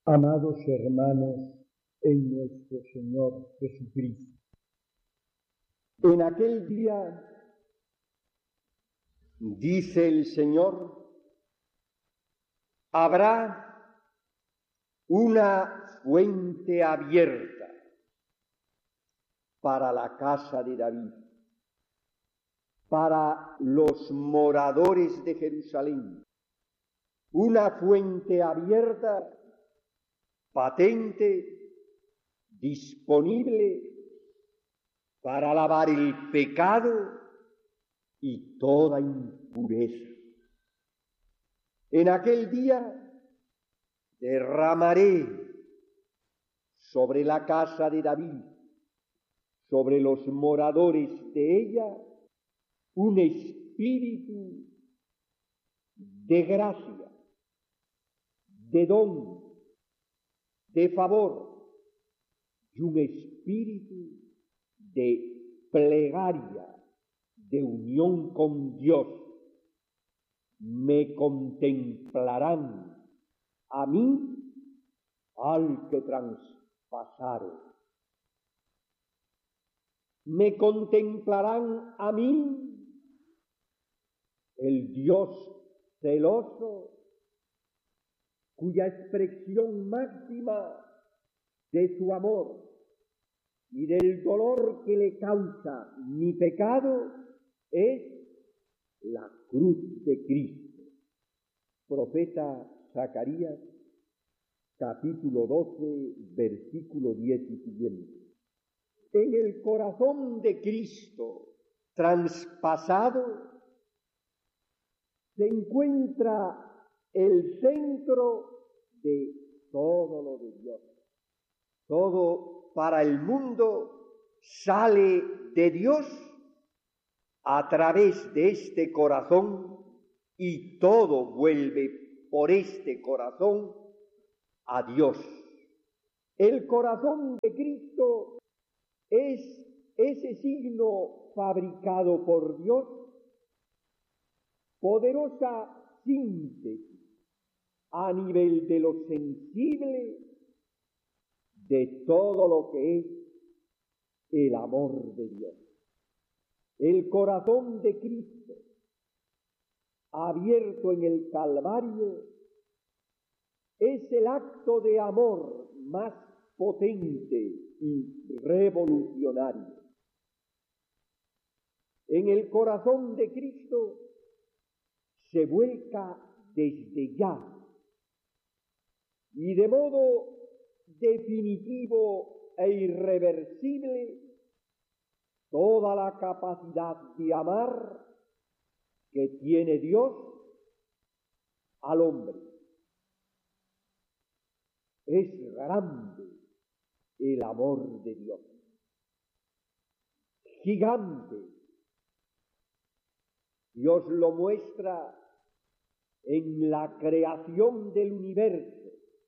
Amados hermanos en nuestro Señor Jesucristo, en aquel día, dice el Señor, habrá una fuente abierta para la casa de David, para los moradores de Jerusalén, una fuente abierta, patente, disponible para lavar el pecado y toda impureza. En aquel día derramaré sobre la casa de David, sobre los moradores de ella, un espíritu de gracia, de don, de favor y un espíritu de plegaria, de unión con Dios. Me contemplarán a mí al que traspasaron. Me contemplarán a mí el Dios celoso, cuya expresión máxima de su amor y del dolor que le causa mi pecado es la cruz de Cristo. Profeta Zacarías, capítulo 12, versículo 10 y siguiente. En el corazón de Cristo traspasado se encuentra el centro de todo lo de Dios. Todo para el mundo sale de Dios a través de este corazón y todo vuelve por este corazón a Dios. El corazón de Cristo es ese signo fabricado por Dios, poderosa síntesis a nivel de lo sensible de todo lo que es el amor de Dios. El corazón de Cristo, abierto en el Calvario, es el acto de amor más potente y revolucionario. En el corazón de Cristo se vuelca desde ya y de modo definitivo e irreversible toda la capacidad de amar que tiene Dios al hombre. Es grande el amor de Dios, gigante. Dios lo muestra en la creación del universo,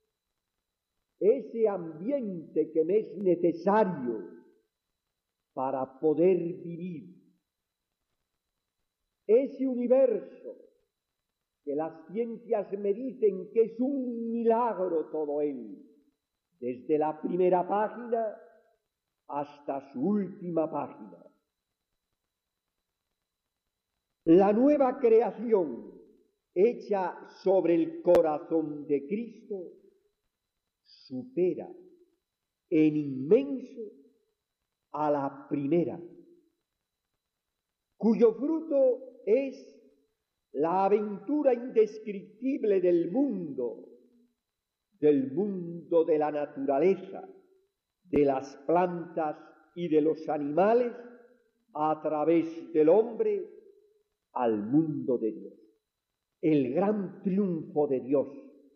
ese ambiente que me es necesario para poder vivir, ese universo que las ciencias me dicen que es un milagro todo él, desde la primera página hasta su última página. La nueva creación hecha sobre el corazón de Cristo supera en inmenso a la primera, cuyo fruto es la aventura indescriptible del mundo de la naturaleza, de las plantas y de los animales, a través del hombre al mundo de Dios. El gran triunfo de Dios,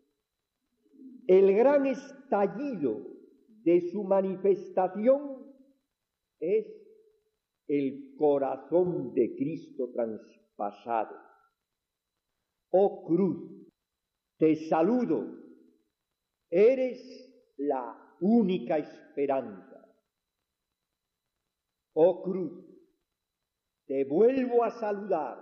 el gran estallido de su manifestación es el corazón de Cristo traspasado. Oh cruz, te saludo, eres la única esperanza. Oh cruz, te vuelvo a saludar,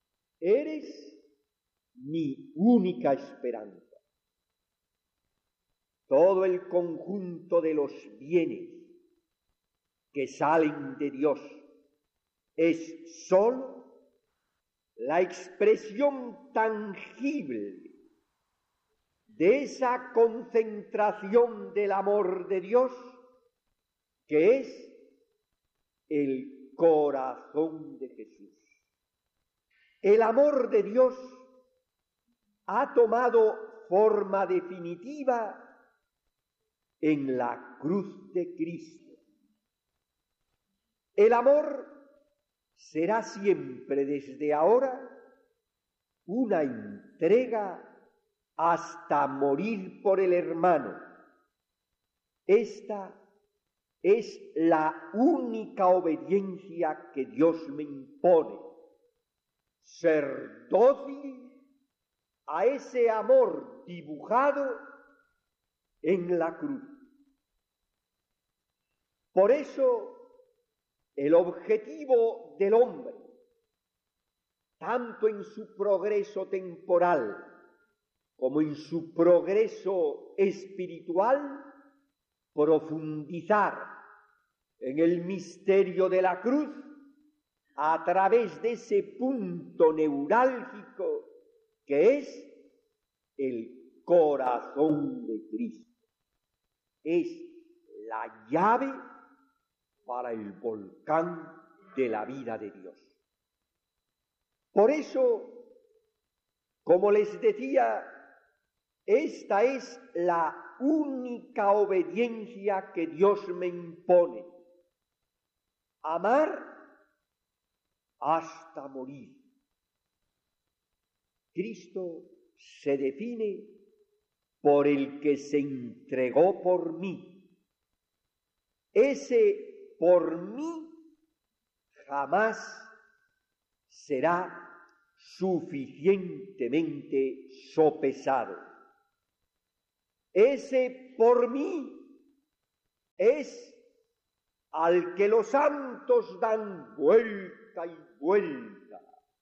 eres mi única esperanza. todo el conjunto de los bienes que salen de Dios es sólo la expresión tangible de esa concentración del amor de Dios que es el corazón de Jesús. El amor de Dios ha tomado forma definitiva en la cruz de Cristo. El amor será siempre desde ahora una entrega hasta morir por el hermano. Esta es la única obediencia que Dios me impone, ser dócil a ese amor dibujado en la cruz. Por eso, el objetivo del hombre, tanto en su progreso temporal como en su progreso espiritual, profundizar en el misterio de la cruz a través de ese punto neurálgico que es el corazón de Cristo. Es la llave para el volcán de la vida de Dios. Por eso, como les decía, esta es la única obediencia que Dios me impone: amar hasta morir. Cristo se define por el que se entregó por mí. Ese por mí jamás será suficientemente sopesado. Ese por mí es al que los santos dan vuelta y vuelta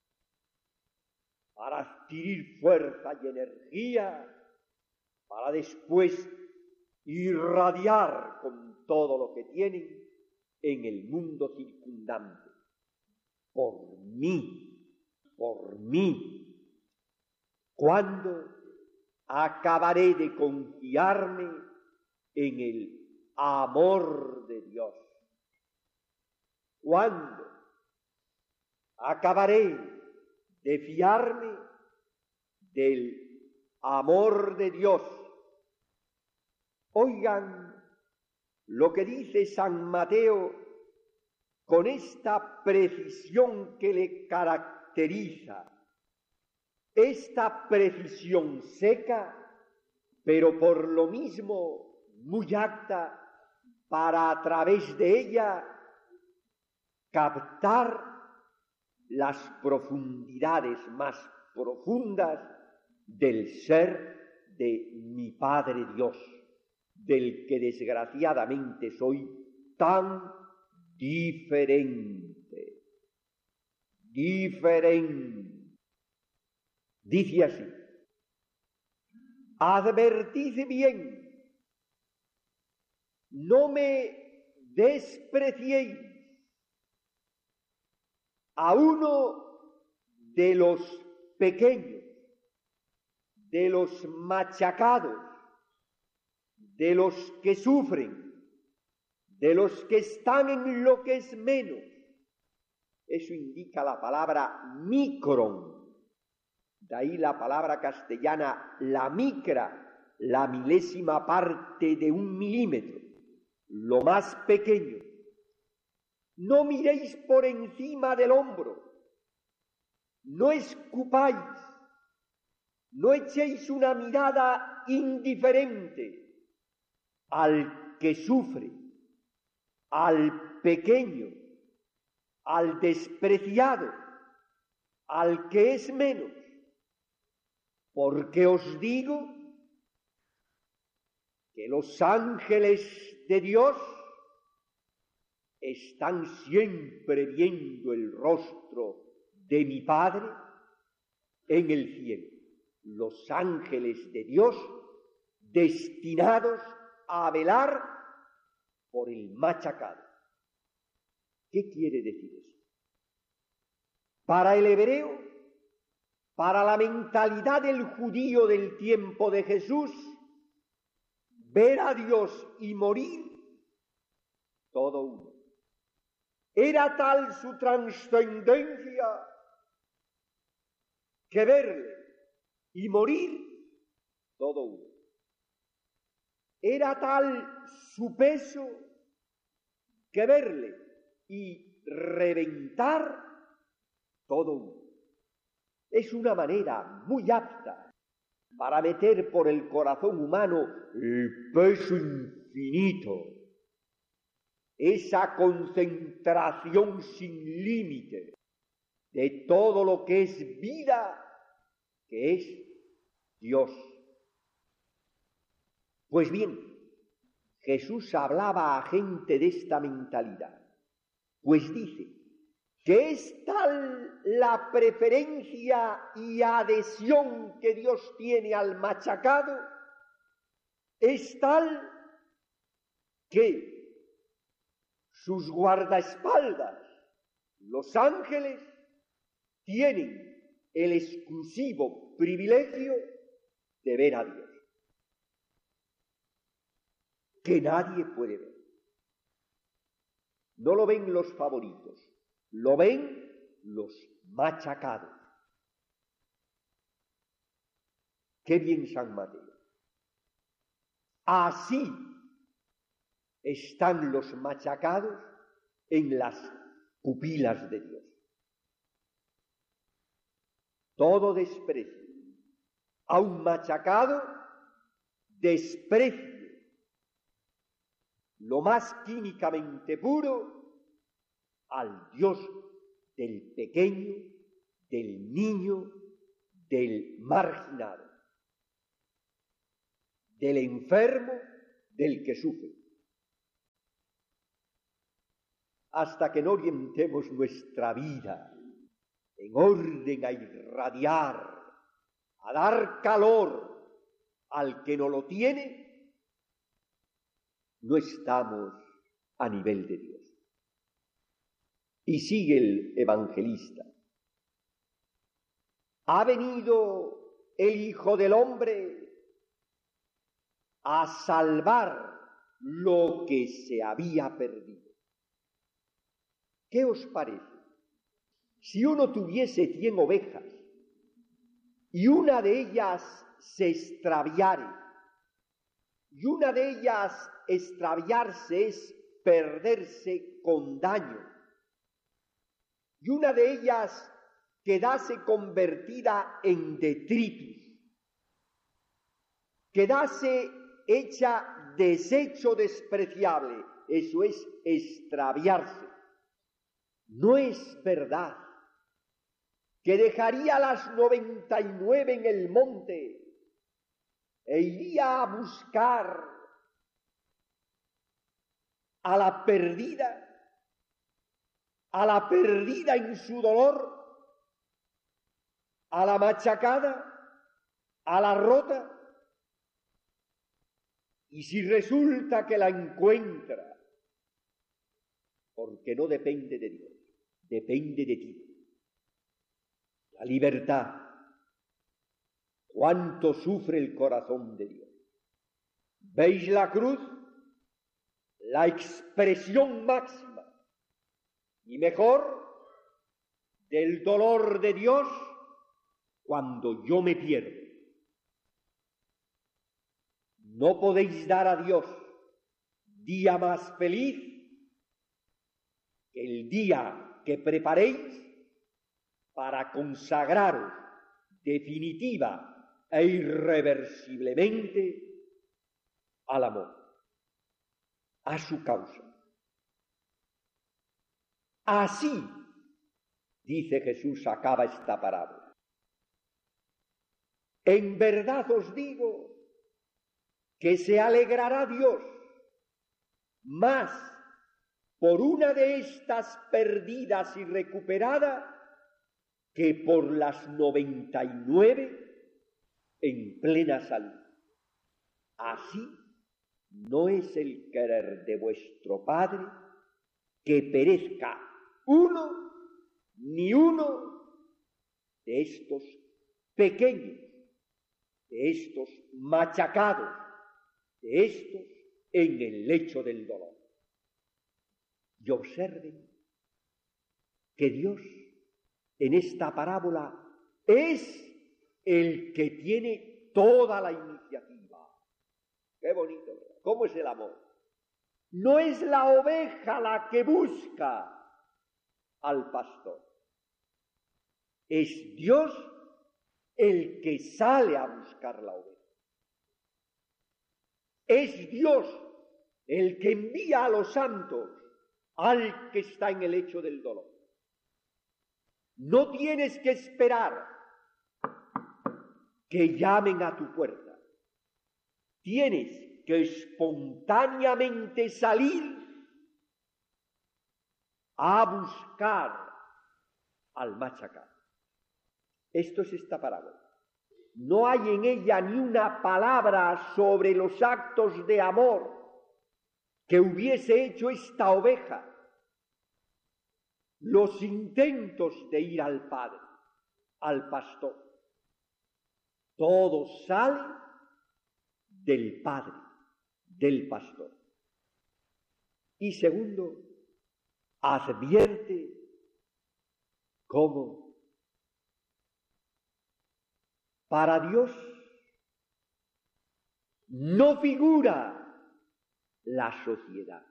para adquirir fuerza y energía, para después irradiar con todo lo que tienen en el mundo circundante. Por mí, por mí. ¿Cuándo acabaré de confiarme en el amor de Dios? ¿Cuándo acabaré de fiarme del amor de Dios? Oigan lo que dice San Mateo con esta precisión que le caracteriza, esta precisión seca, pero por lo mismo muy apta para a través de ella captar las profundidades más profundas del ser de mi Padre Dios, del que desgraciadamente soy tan diferente. Dice así: advertid bien, no me despreciéis a uno de los pequeños, de los machacados, de los que sufren, de los que están en lo que es menos. Eso indica la palabra micron, de ahí la palabra castellana la micra, la milésima parte de 1 milímetro, lo más pequeño. No miréis por encima del hombro, no escupáis, no echéis una mirada indiferente al que sufre, al pequeño, al despreciado, al que es menos, porque os digo que los ángeles de Dios están siempre viendo el rostro de mi Padre en el cielo. Los ángeles de Dios destinados a velar por el machacado. ¿Qué quiere decir eso? Para el hebreo, para la mentalidad del judío del tiempo de Jesús, ver a Dios y morir, todo uno. Era tal su trascendencia que verle y morir, todo uno. Era tal su peso que verle y reventar, todo uno. Es una manera muy apta para meter por el corazón humano el peso infinito, esa concentración sin límite de todo lo que es vida, que es Dios. Pues bien, Jesús hablaba a gente de esta mentalidad, pues dice que es tal la preferencia y adhesión que Dios tiene al machacado, es tal que sus guardaespaldas, los ángeles, tienen el exclusivo privilegio de ver a Dios, que nadie puede ver. No lo ven los favoritos, lo ven los machacados. Qué bien San Mateo. Así están los machacados en las pupilas de Dios. Todo desprecio a un machacado, desprecio lo más químicamente puro al Dios del pequeño, del niño, del marginado, del enfermo, del que sufre. Hasta que no orientemos nuestra vida en orden a irradiar, a dar calor al que no lo tiene, no estamos a nivel de Dios. Y sigue el evangelista. Ha venido el Hijo del Hombre a salvar lo que se había perdido. ¿Qué os parece? Si uno tuviese 100 ovejas y una de ellas se extraviare, y una de ellas extraviarse es perderse con daño, y una de ellas quedase convertida en detritus, quedase hecha desecho despreciable, eso es extraviarse. No es verdad que dejaría las 99 en el monte e iría a buscar a la perdida en su dolor, a la machacada, a la rota. Y si resulta que la encuentra, porque no depende de Dios, depende de ti. La libertad, cuánto sufre el corazón de Dios. ¿Veis la cruz? La expresión máxima y mejor del dolor de Dios cuando yo me pierdo. No podéis dar a Dios día más feliz que el día que preparéis para consagraros definitiva e irreversiblemente al amor, a su causa. Así, dice Jesús, acaba esta parábola. En verdad os digo que se alegrará Dios más por una de estas perdidas y recuperadas que por las 99 en plena salud. Así no es el querer de vuestro Padre que perezca uno ni uno de estos pequeños, de estos machacados, de estos en el lecho del dolor. Y observen que Dios en esta parábola es el que tiene toda la iniciativa. Qué bonito, ¿verdad? ¿Cómo es el amor? No es la oveja la que busca al pastor. Es Dios el que sale a buscar la oveja. Es Dios el que envía a los santos al que está en el lecho del dolor. No tienes que esperar que llamen a tu puerta. Tienes que espontáneamente salir a buscar al machacado. Esto es esta parábola. No hay en ella ni una palabra sobre los actos de amor que hubiese hecho esta oveja, los intentos de ir al Padre, al pastor. Todo sale del Padre, del pastor. Y segundo, advierte cómo para Dios no figura la sociedad.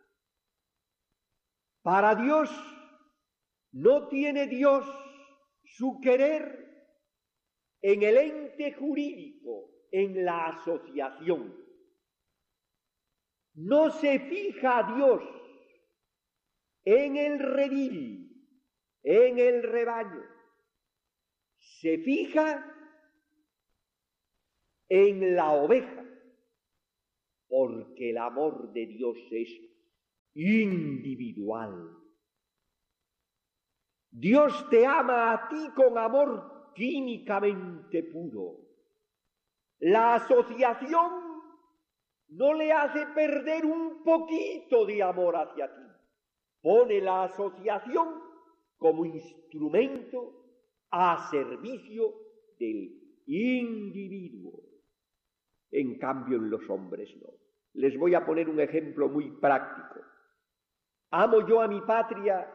Para Dios no tiene Dios su querer en el ente jurídico, en la asociación. No se fija Dios en el redil, en el rebaño. Se fija en la oveja, porque el amor de Dios es individual. Dios te ama a ti con amor químicamente puro. La asociación no le hace perder un poquito de amor hacia ti. Pone la asociación como instrumento a servicio del individuo. En cambio, en los hombres no. Les voy a poner un ejemplo muy práctico. Amo yo a mi patria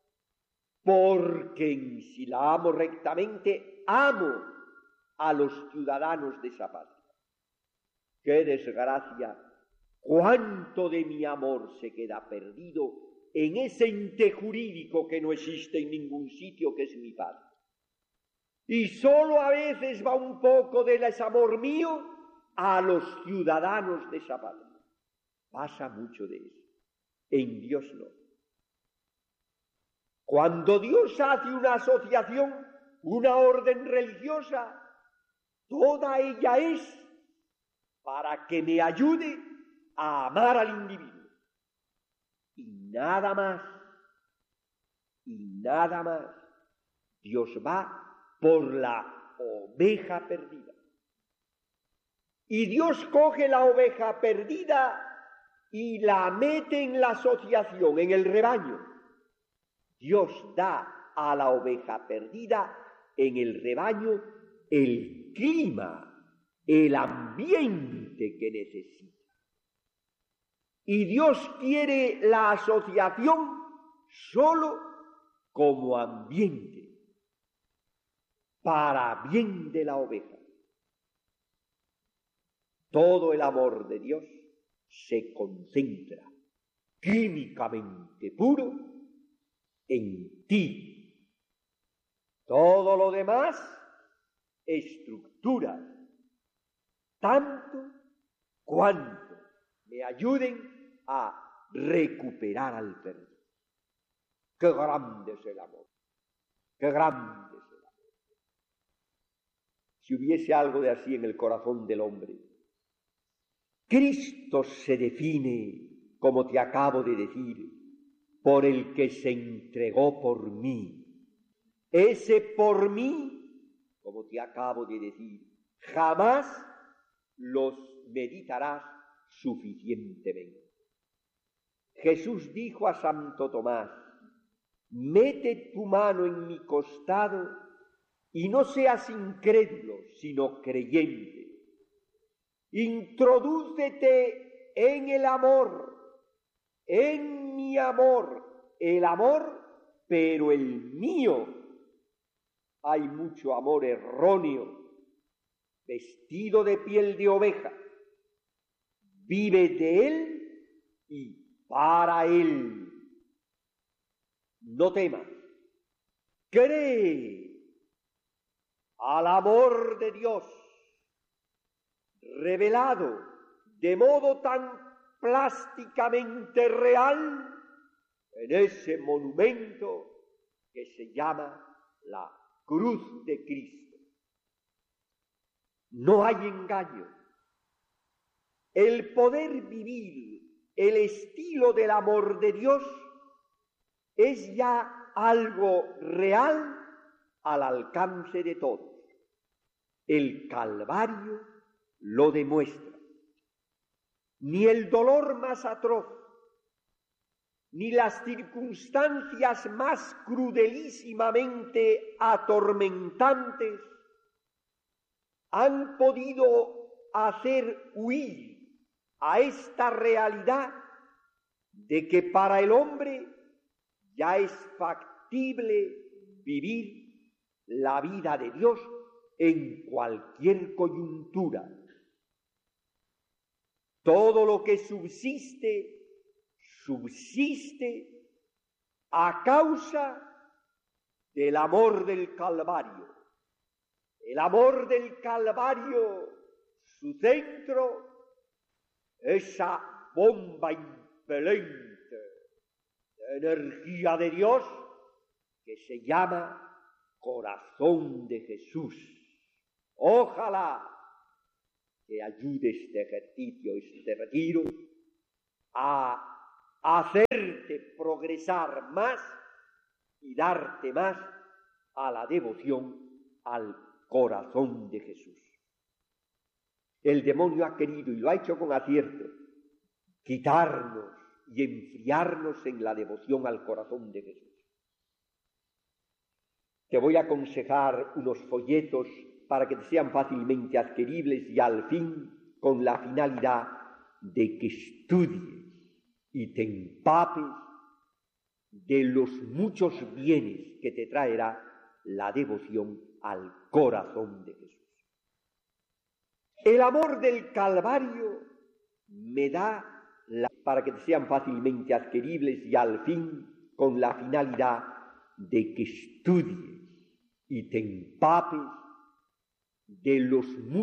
porque, si la amo rectamente, amo a los ciudadanos de esa patria. ¡Qué desgracia! ¿Cuánto de mi amor se queda perdido en ese ente jurídico que no existe en ningún sitio, que es mi patria? Y solo a veces va un poco de ese amor mío a los ciudadanos de esa patria. Pasa mucho de eso. En Dios no. Cuando Dios hace una asociación, una orden religiosa, toda ella es para que me ayude a amar al individuo. Y nada más, Dios va por la oveja perdida. Y Dios coge la oveja perdida y la mete en la asociación, en el rebaño. Dios da a la oveja perdida en el rebaño el clima, el ambiente que necesita. Y Dios quiere la asociación solo como ambiente, para bien de la oveja. Todo el amor de Dios se concentra, químicamente puro, en ti. Todo lo demás, estructuras, tanto cuanto me ayuden a recuperar al perdido. ¡Qué grande es el amor! ¡Qué grande es el amor! Si hubiese algo de así en el corazón del hombre. Cristo se define, como te acabo de decir, por el que se entregó por mí. Ese por mí, como te acabo de decir, jamás los meditarás suficientemente. Jesús dijo a Santo Tomás: mete tu mano en mi costado y no seas incrédulo, sino creyente. Introdúcete en el amor, en mi amor, el amor, pero el mío. Hay mucho amor erróneo, vestido de piel de oveja. Vive de él y para él. No temas, cree al amor de Dios, revelado de modo tan plásticamente real en ese monumento que se llama la cruz de Cristo. No hay engaño. El poder vivir el estilo del amor de Dios es ya algo real al alcance de todos. El Calvario lo demuestra. Ni el dolor más atroz, ni las circunstancias más crudelísimamente atormentantes han podido hacer huir a esta realidad de que para el hombre ya es factible vivir la vida de Dios en cualquier coyuntura. Todo lo que subsiste a causa del amor del Calvario. El amor del Calvario, su centro, esa bomba impelente de energía de Dios que se llama corazón de Jesús. Ojalá que ayude este ejercicio, este retiro, a hacerte progresar más y darte más a la devoción al corazón de Jesús. El demonio ha querido, y lo ha hecho con acierto, quitarnos y enfriarnos en la devoción al corazón de Jesús. Te voy a aconsejar unos folletos para que te sean fácilmente adquiribles y al fin con la finalidad de que estudies y te empapes de los muchos bienes que te traerá la devoción al corazón de Jesús. El amor del Calvario me da para que te sean fácilmente adquiribles y al fin con la finalidad de que estudies y te empapes de los